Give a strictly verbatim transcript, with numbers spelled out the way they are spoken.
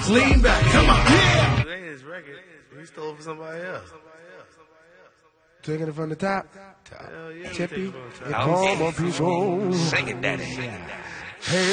Lean back, come on. Yeah. It ain't his record. He stole it from somebody else. Taking it from the top. Hell yeah, we Tippy. take it from the Et top. comme un pigeon. Sing it, daddy. Hey.